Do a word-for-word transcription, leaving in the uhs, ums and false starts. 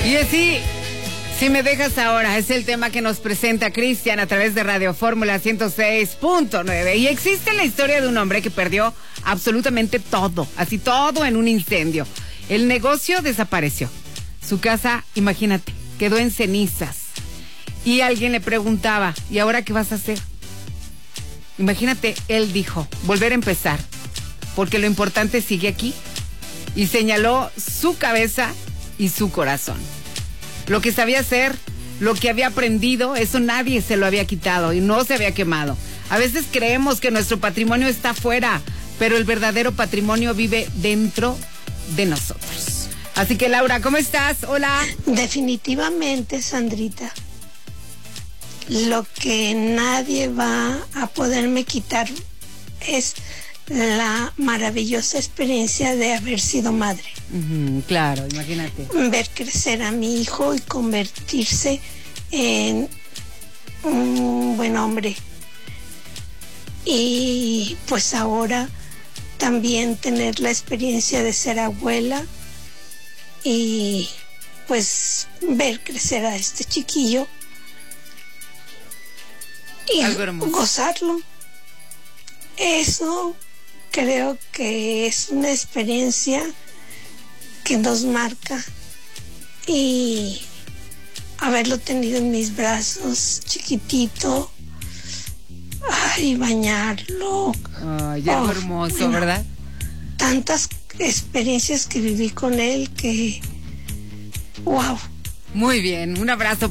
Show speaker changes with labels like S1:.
S1: Y así, si me dejas ahora, es el tema que nos presenta Cristian a través de Radio Fórmula ciento seis punto nueve. Y existe la historia de un hombre que perdió absolutamente todo, así todo en un incendio. El negocio desapareció. Su casa, imagínate, quedó en cenizas. Y alguien le preguntaba, ¿y ahora qué vas a hacer? Imagínate, él dijo, volver a empezar, porque lo importante sigue aquí. Y señaló su cabeza y su corazón. Lo que sabía hacer, lo que había aprendido, eso nadie se lo había quitado y no se había quemado. A veces creemos que nuestro patrimonio está afuera, pero el verdadero patrimonio vive dentro de nosotros. Así que, Laura, ¿cómo estás? Hola.
S2: Definitivamente, Sandrita, lo que nadie va a poderme quitar es la maravillosa experiencia de haber sido madre.
S1: Uh-huh, claro, imagínate.
S2: Ver crecer a mi hijo y convertirse en un buen hombre. Y pues ahora también tener la experiencia de ser abuela y pues ver crecer a este chiquillo y gozarlo. Eso creo que es una experiencia que nos marca, y haberlo tenido en mis brazos chiquitito, ay, bañarlo,
S1: ay, algo oh, hermoso, bueno, ¿verdad?
S2: Tantas experiencias que viví con él que wow.
S1: Muy bien, un abrazo.